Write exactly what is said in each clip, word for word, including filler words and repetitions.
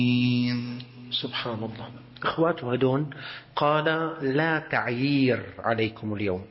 سبحان الله. إخواته هدون قال لا تعيير عليكم اليوم،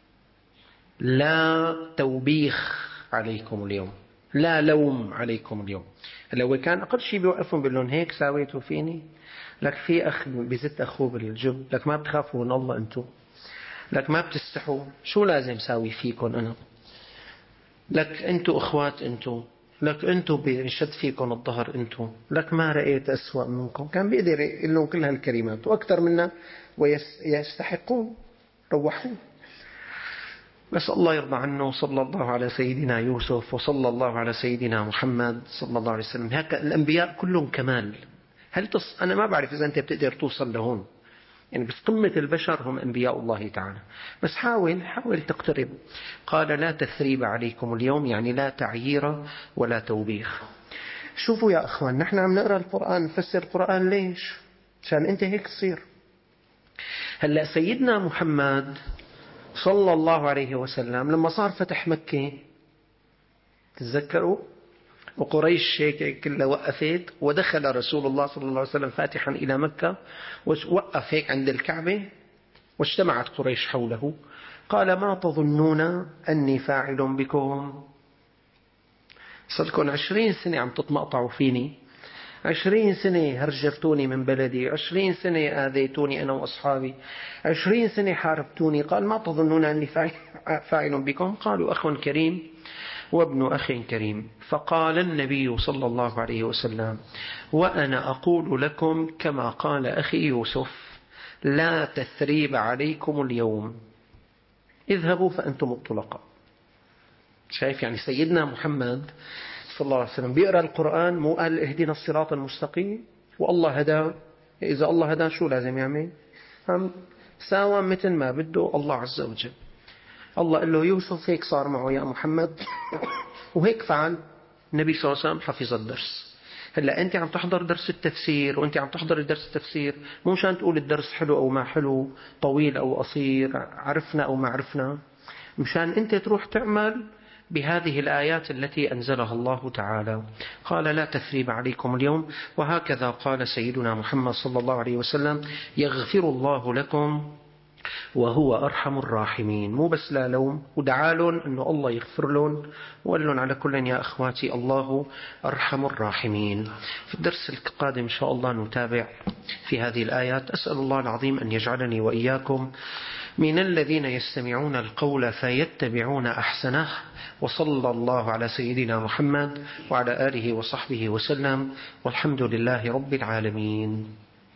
لا توبيخ عليكم اليوم، لا لوم عليكم اليوم. لو كان أقل شيء بيوقفهم بيقولون هيك ساويتوا فيني، لك في أخ بزت أخوه بالجب، لك ما بتخافوا من الله أنتم، لك ما بتستحوا، شو لازم ساوي فيكم أنا، لك أنتم أخوات أنتم، لك أنتم بيشد فيكم الظهر أنتم، لك ما رأيت أسوأ منكم. كان بيقدر يقول لهم كل هالكلمات وأكثر منا ويستحقون، روحوه. بس الله يرضى عنه. صلى الله على سيدنا يوسف وصلى الله على سيدنا محمد صلى الله عليه وسلم. هكذا الأنبياء كلهم كمال. هل تص... أنا ما بعرف إذا أنت بتقدر توصل لهون، يعني بس قمة البشر هم أنبياء الله تعالى. بس حاول حاول تقترب. قال لا تثريب عليكم اليوم، يعني لا تعيير ولا توبيخ. شوفوا يا أخوان، نحن عم نقرأ القرآن، نفسر القرآن ليش؟ عشان أنت هيك تصير. هلأ سيدنا محمد صلى الله عليه وسلم لما صار فتح مكة، تتذكروا؟ وقريش هيك كلها وقفت، ودخل رسول الله صلى الله عليه وسلم فاتحا إلى مكة، ووقف هيك عند الكعبة، واجتمعت قريش حوله. قال ما تظنون أني فاعل بكم؟ صدقون عشرين سنة عم تتمقطعوا فيني، عشرين سنة هرجرتوني من بلدي، عشرين سنة آذيتوني أنا وأصحابي، عشرين سنة حاربتوني. قال ما تظنون أني فاعل بكم؟ قالوا أخ كريم وابن أخ كريم. فقال النبي صلى الله عليه وسلم وأنا أقول لكم كما قال أخي يوسف لا تثريب عليكم اليوم، اذهبوا فأنتم الطلقاء. شايف يعني سيدنا محمد صلى الله عليه وسلم بيقرأ القرآن، مو قال اهدنا الصراط المستقيم والله هداه؟ إذا الله هداه شو لازم يعمل؟ هم ساوى مثل ما بده الله عز وجل. الله قال له يوسف هيك صار معه يا محمد وهيك فعل. النبي صلى الله عليه وسلم حفظ الدرس. هلا أنت عم تحضر درس التفسير، وأنت عم تحضر درس التفسير مو مشان تقول الدرس حلو أو ما حلو، طويل أو قصير، عرفنا أو ما عرفنا، مشان أنت تروح تعمل بهذه الآيات التي أنزلها الله تعالى. قال لا تثريب عليكم اليوم. وهكذا قال سيدنا محمد صلى الله عليه وسلم يغفر الله لكم وهو أرحم الراحمين. مو بس لا لوم، ودعالهم أنه الله يغفر لهم، وقال لهم على كل يا أخواتي الله أرحم الراحمين. في الدرس القادم إن شاء الله نتابع في هذه الآيات. أسأل الله العظيم أن يجعلني وإياكم من الذين يستمعون القول فيتبعون أحسنه. وصلى الله على سيدنا محمد وعلى آله وصحبه وسلم، والحمد لله رب العالمين.